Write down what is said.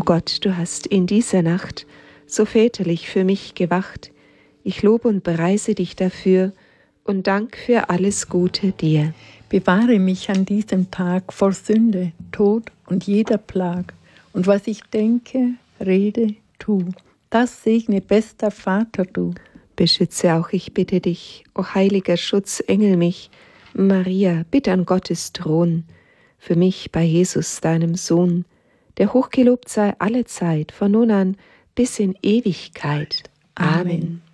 O Gott, du hast in dieser Nacht so väterlich für mich gewacht. Ich lobe und preise dich dafür und dank für alles Gute dir. Bewahre mich an diesem Tag vor Sünde, Tod und jeder Plag. Und was ich denke, rede, tu, das segne bester Vater du. Beschütze auch, ich bitte dich, o heiliger Schutzengel mich. Maria, bitt an Gottes Thron, für mich bei Jesus, deinem Sohn, der hochgelobt sei alle Zeit, von nun an bis in Ewigkeit. Amen.